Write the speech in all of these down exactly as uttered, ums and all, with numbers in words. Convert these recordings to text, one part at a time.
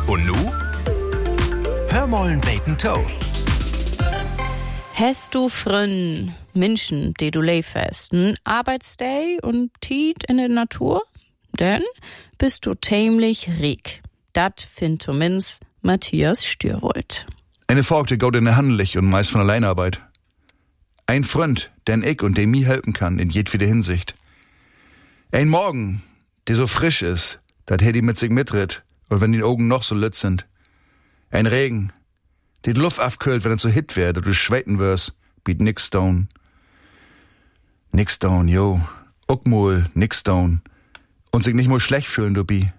Und nu? Hör mollen beten Toe. Hast du frön Menschen, die du lebst, n Arbeitsday und Tiet in der Natur? Dann bist du tämlich riek. Dat find zumindest Matthias Stürwold. Eine Frau, die geht in der Handelig und meist von Alleinarbeit. Ein Freund, den ich und dem mir helfen kann in jedwede Hinsicht. Ein Morgen, der so frisch ist, dat hätt die mit sich mitritt, und wenn die Augen noch so lütt sind. Ein Regen, der die Luft aufkühlt, wenn es so hit wär, dat du schweten wirst, biet nix down. Nix down, jo. Uckmol, nix down. Und sich nicht mal schlecht fühlen, du bi.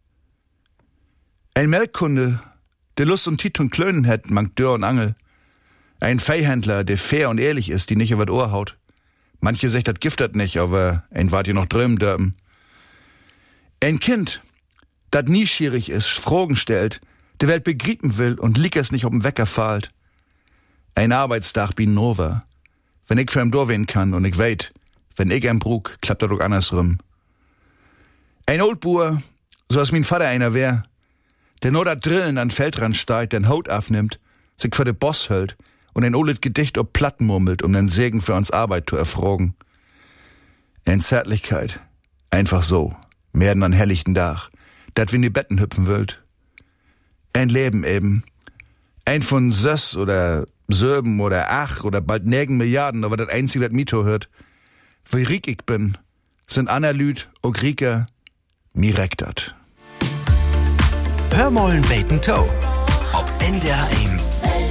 Ein Melkkunde, der Lust und Tit und Klönen hätt, mangt Dörr und Angel. Ein Viehhändler, der fair und ehrlich ist, die nicht über das Ohr haut. Manche sagt, das giftet nicht, aber ein wart ihr noch drüben dörpen. Ein Kind, dat nieschierig ist, Fragen stellt, die Welt begrieben will und lieg es nicht auf dem Wecker fahlt. Ein Arbeitstag bin Nova. Wenn ich für ihm durchwehen kann und ich weit, wenn ich ihm brug, klappt er doch andersrum. Ein Oldbuhr, so als mein Vater einer wär, der nur da Drillen an Feldrand steigt, den Haut aufnimmt, sich für den Boss hält und ein olet Gedicht ob Platten murmelt, um den Segen für uns Arbeit zu erfragen. Ein Zärtlichkeit, einfach so, mehr denn an helllichten Dach, dat wir in die Betten hüpfen wollt. Ein Leben eben, ein von Söss oder Söben oder Ach oder bald nägen Milliarden, aber das einzige, das Mito hört, wie riek ich bin, sind Analyt, o Grieker, mir reckt dat. Hör mollen beten Toe. Ob N D R eins.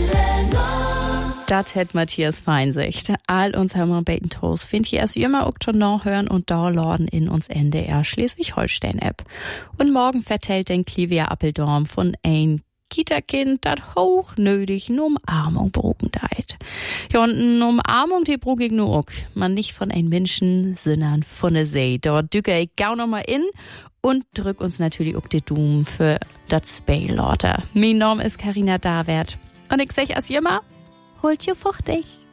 Dat hätt Matthias Feinsicht. All uns Hörmer beten Toes findet ihr erst immer Oktober hören und downloaden in uns N D R Schleswig-Holstein-App. Und morgen vertellt den Clivia Appeldorm von ein Kita-Kind, dat hochnötig ne Umarmung brugen deit. Ja, und ne Umarmung, die brug ich nur auch. Man nicht von ein Menschen, sondern von der See. Dort dücke ich gau noch mal in und drück uns natürlich auch die Doom für dat Spaylorter. Mein Name ist Carina Davert. Und ich sag als immer, holt ihr fuchtig.